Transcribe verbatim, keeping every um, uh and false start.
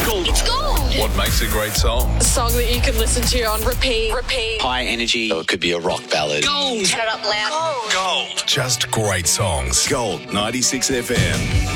gold. It's gold. What makes a great song? A song that you can listen to on repeat. Repeat. High energy. Or it could be a rock ballad. Gold. Turn it up loud. Gold. Just great songs. Gold ninety-six F M.